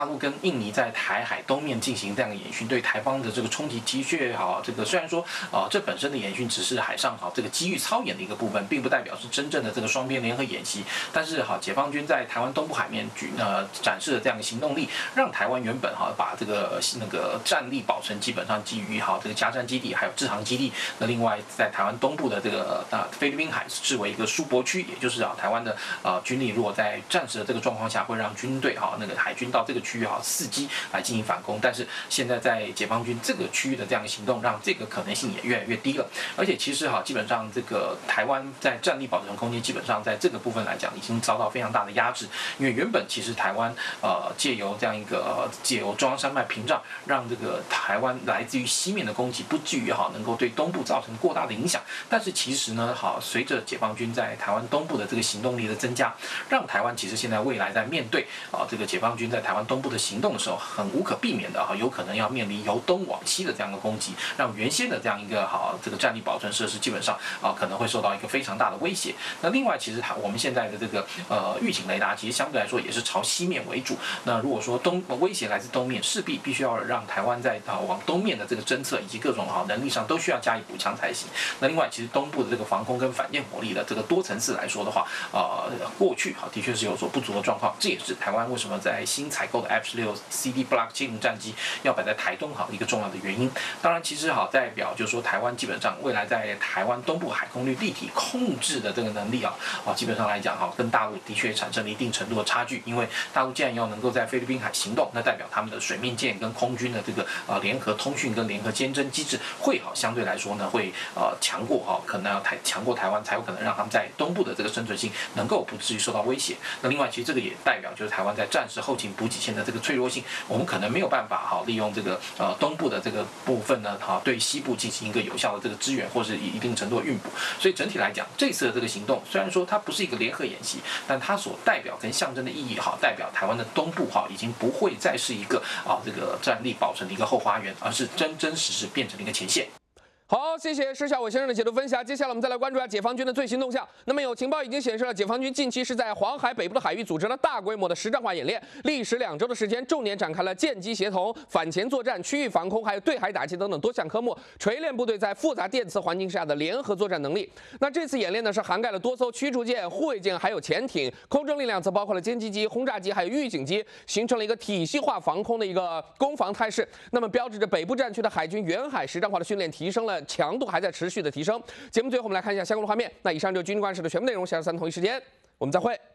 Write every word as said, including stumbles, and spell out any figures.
大陆跟印尼在台海东面进行这样的演训，对台方的这个冲击的确好，这个虽然说啊、呃，这本身的演训只是海上好这个机遇操演的一个部分，并不代表是真正的这个双边联合演习。但是好，解放军在台湾东部海面举呃展示的这样的行动力，让台湾原本哈把这个那个战力保存基本上基于好这个加战基地还有制航基地。那另外在台湾东部的这个啊菲律宾海视为一个疏泊区，也就是啊台湾的啊军力如果在战时的这个状况下，会让军队哈那个海军到这个区域哈伺机来进行反攻。但是现在在解放军这个区域的这样的行动，让这个可能性也越来越低了。而且其实哈基本上这个台湾在战力保存空间基本上在这个部分来讲已经遭到非常大的压制，因为原本其实台湾呃借由这样一个借由中央山脉屏障，让这个台湾来自于西面的攻击不至于哈能够对东部造成过大的影响。但是其实呢，好随着解放军在台湾东部的这个行动力的增加，让台湾其实现在未来在面对啊这个解放军在台湾东部的行动的时候，很无可避免的哈有可能要面临由东往西的这样的攻击，让原先的这样一个好这个战力保存设施基本上啊可能会受到一个非常大的威胁。那另外，其实我们现在的这个呃预警雷达，其实相对来说也是朝西面为主。那如果说东威胁来自东面，势必必须要让台湾在啊往东面的这个侦测以及各种好能力上都需要加以补强才行。那另外，其实东部的这个防空跟反舰火力的这个多层次来说的话，呃，过去哈的确是有所不足的状况。这也是台湾为什么在新采购的 F 十六 C D Block 七零战机要摆在台东好一个重要的原因。当然，其实好代表就是说台湾基本上未来在台湾东部海空域立体控制的这个能力啊，啊基本上来讲哈，跟大陆的确产生了一定程度的差距。因为大陆既然要能够在菲律宾海行动，那代表他们的水面舰跟空军的这个呃联合通讯跟联合监侦机制会好相对来说呢会呃强过哈，可能要台强过台湾，才有可能让他们在东部的这个生存性能够不至于受到威胁。那另外，其实这个也代表就是台湾在战时后勤补给线的这个脆弱性，我们可能没有办法哈利用这个呃东部的这个部分呢哈对西部进行一个有效的这个支援，或是以一定程度的运补。所以整体来讲，这次的这个行动虽然说它不是一个联合演习，但它所代表跟象征的意义哈，代表台湾的东部哈已经不会再是一个啊这个战力保存的一个后花园，而是真真实实变成了一个前线。 好，谢谢施小伟先生的解读分享。接下来我们再来关注一下解放军的最新动向。那么有情报已经显示了，解放军近期是在黄海北部的海域组织了大规模的实战化演练，历时两周的时间，重点展开了舰机协同、反潜作战、区域防空，还有对海打击等等多项科目，锤炼部队在复杂电磁环境下的联合作战能力。那这次演练呢，是涵盖了多艘驱逐舰、护卫舰，还有潜艇，空中力量则包括了歼击机、轰炸机，还有预警机，形成了一个体系化防空的一个攻防态势。那么标志着北部战区的海军远海实战化的训练提升了，强度还在持续的提升。节目最后我们来看一下相关的画面。那以上就是军事观察的全部内容，下周三同一时间我们再会。